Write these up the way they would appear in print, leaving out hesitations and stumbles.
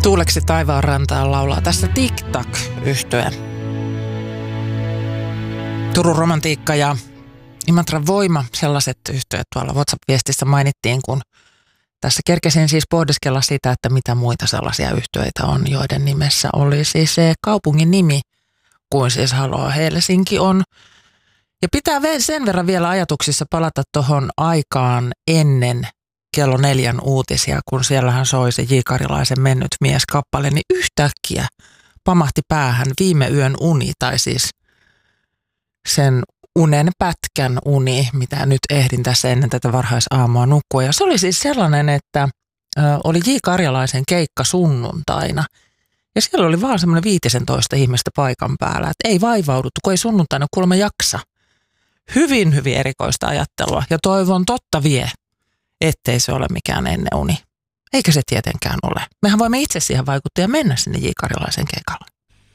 Tuuleksi taivaanrantaan laulaa tässä Tic-Tac-yhtye. Turun Romantiikka ja Imatran Voima, sellaiset yhtyeet tuolla WhatsApp-viestissä mainittiin, kun tässä kerkesin siis pohdiskella sitä, että mitä muita sellaisia yhtyeitä on, joiden nimessä olisi se kaupungin nimi, kuin siis Haloo Helsinki on. Ja pitää sen verran vielä ajatuksissa palata tuohon aikaan ennen kello 4 uutisia, kun siellähän soi se J. Karilaisen Mennyt mies -kappale, niin yhtäkkiä pamahti päähän Viime yön uni, tai siis sen unen pätkän uni, mitä nyt ehdin tässä ennen tätä varhaisaamua nukkua. Ja se oli siis sellainen, että oli J. Karjalaisen keikka sunnuntaina. Ja siellä oli vaan semmoinen 15 ihmistä paikan päällä, että ei vaivauduttu, kun ei sunnuntaina kuulemma jaksa. Hyvin, hyvin erikoista ajattelua ja toivon totta vie, ettei se ole mikään enneuni. Eikä se tietenkään ole. Mehän voimme itse siihen vaikuttaa ja mennä sinne J. Karjalaisen keikalle.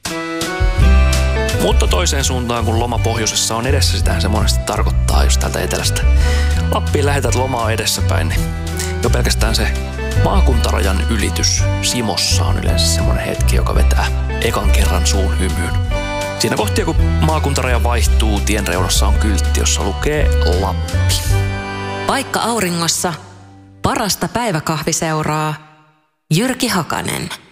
Mutta toiseen suuntaan, kun loma pohjoisessa on edessä, sitähän se monesti tarkoittaa just täältä etelästä. Lappiin lähetät lomaa edessäpäin, niin jo pelkästään se maakuntarajan ylitys Simossa on yleensä semmoinen hetki, joka vetää ekan kerran suun hymyyn. Siinä kohtia, kun maakuntaraja vaihtuu, tien reunassa on kyltti, jossa lukee Lappi. Paikka auringossa, parasta päiväkahviseuraa, Jyrki Hakanen.